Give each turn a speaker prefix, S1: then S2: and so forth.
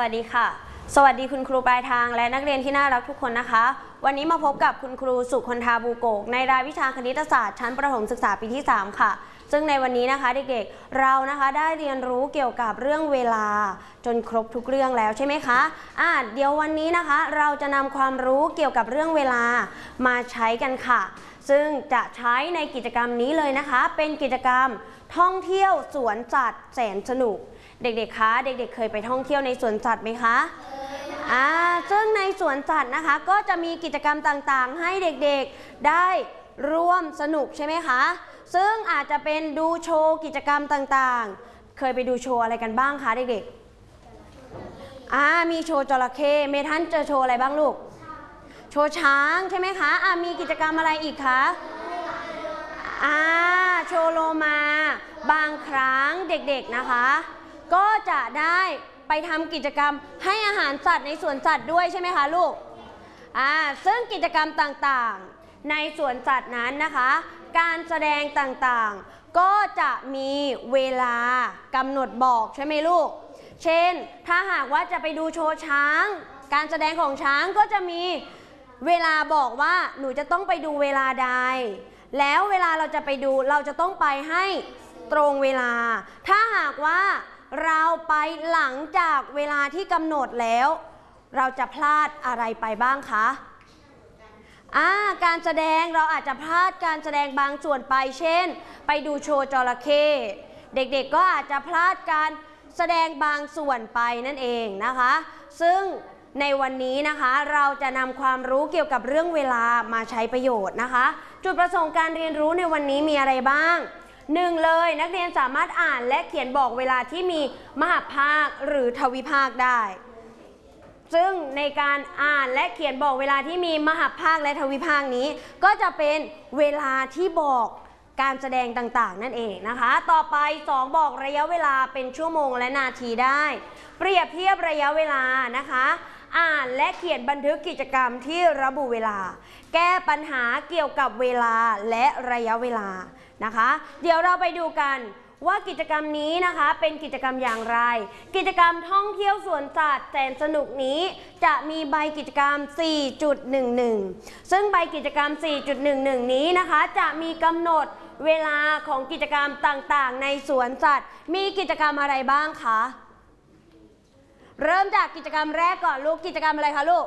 S1: วัสดีค่ะสวัสดีคุณครูปลายทางและนักเรียนที่น่ารักทุกคนนะคะวันนี้มาพบกับคุณครูสุคนธาบูโกกในรายวิชาคณิตศาสตร์ชั้นประถมศึกษาปีที่3ค่ะซึ่งในวันนี้นะคะเด็กๆเรานะคะได้เรียนรู้เกี่ยวกับเรื่องเวลาจนครบทุกเรื่องแล้วใช่ไหมคะเดี๋ยววันนี้นะคะเราจะนำความรู้เกี่ยวกับเรื่องเวลามาใช้กันค่ะซึ่งจะใช้ในกิจกรรมนี้เลยนะคะเป็นกิจกรรมท่องเที่ยวสวนสัตว์แสนสนุกเด็กๆคะเด็กๆเคยไปท่องเที่ยวในสวนสัตว์ไหมคะซึ่งในสวนสัตว์นะคะก็จะมีกิจกรรมต่างๆให้เด็กๆได้ร่วมสนุกใช่ไหมคะซึ่งอาจจะเป็นดูโชว์กิจกรรมต่างๆเคยไปดูโชว์อะไรกันบ้างคะเด็กๆมีโชว์จระเข้เมทันเจอโชว์อะไรบ้างลูกโชว์ช้างใช่ไหมคะมีกิจกรรมอะไรอีกคะโชว์โลมาบางครั้งเด็กๆนะคะก็จะได้ไปทำกิจกรรมให้อาหารสัตว์ในสวนสัตว์ด้วยใช่ไหมคะลูกซึ่งกิจกรรมต่างๆในสวนสัตว์นั้นนะคะการแสดงต่างๆก็จะมีเวลากำหนดบอกใช่ไหมลูกเช่นถ้าหากว่าจะไปดูโชว์ช้างการแสดงของช้างก็จะมีเวลาบอกว่าหนูจะต้องไปดูเวลาใดแล้วเวลาเราจะไปดูเราจะต้องไปให้ตรงเวลาถ้าหากว่าเราไปหลังจากเวลาที่กำหนดแล้วเราจะพลาดอะไรไปบ้างคะการแสดงเราอาจจะพลาดการแสดงบางส่วนไปเช่นไปดูโชว์จระเข้เด็กๆก็อาจจะพลาดการแสดงบางส่วนไปนั่นเองนะคะซึ่งในวันนี้นะคะเราจะนำความรู้เกี่ยวกับเรื่องเวลามาใช้ประโยชน์นะคะจุดประสงค์การเรียนรู้ในวันนี้มีอะไรบ้าง1เลยนักเรียนสามารถอ่านและเขียนบอกเวลาที่มีมหภาคหรือทวิภาคได้ซึ่งในการอ่านและเขียนบอกเวลาที่มีมหภาคและทวิภาคนี้ก็จะเป็นเวลาที่บอกการแสดงต่างๆนั่นเองนะคะต่อไป2บอกระยะเวลาเป็นชั่วโมงและนาทีได้เปรียบเทียบระยะเวลานะคะอ่านและเขียนบันทึกกิจกรรมที่ระบุเวลาแก้ปัญหาเกี่ยวกับเวลาและระยะเวลานะคะเดี๋ยวเราไปดูกันว่ากิจกรรมนี้นะคะเป็นกิจกรรมอย่างไรกิจกรรมท่องเที่ยวสวนสัตว์แสนสนุกนี้จะมีใบกิจกรรม 4.11 ซึ่งใบกิจกรรม 4.11 นี้นะคะจะมีกำหนดเวลาของกิจกรรมต่างๆในสวนสัตว์มีกิจกรรมอะไรบ้างคะเริ่มจากกิจกรรมแรกก่อนลูกกิจกรรมอะไรคะลูก